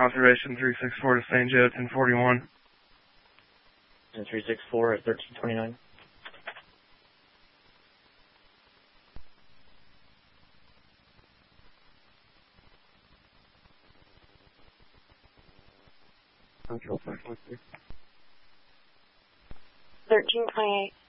Conservation 364 to St. Joe 1041. And 364 at 1329. Control 513. 1328.